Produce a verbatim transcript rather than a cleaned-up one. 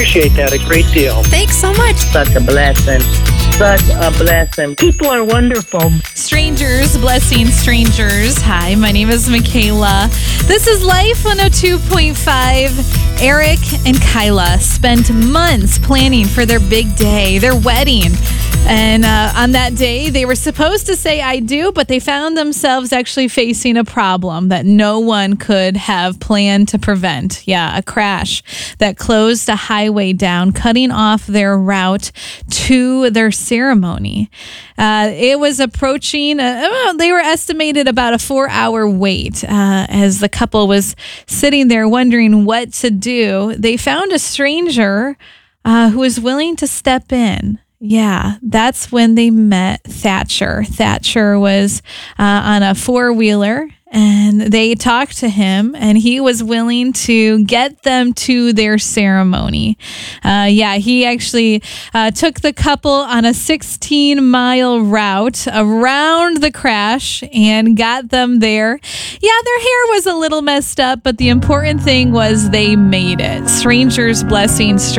Appreciate that a great deal. Thanks so much. Such a blessing. Such a blessing. People are wonderful. Strangers blessing strangers. Hi, my name is Michaela. This is Life one oh two point five. Eric and Kyla spent months planning for their big day, their wedding. And uh, on that day, they were supposed to say I do, but they found themselves actually facing a problem that no one could have planned to prevent. Yeah, a crash that closed a highway down, cutting off their route to their ceremony. Uh, it was approaching, uh, they were estimated about a four-hour wait uh, as the couple was sitting there wondering what to do. They found a stranger uh, who was willing to step in. Yeah, that's when they met Thatcher. Thatcher was uh, on a four-wheeler, and they talked to him, and he was willing to get them to their ceremony. Uh, yeah, he actually uh, took the couple on a sixteen-mile route around the crash and got them there. Yeah, their hair was a little messed up, but the important thing was they made it. Strangers blessing strangers.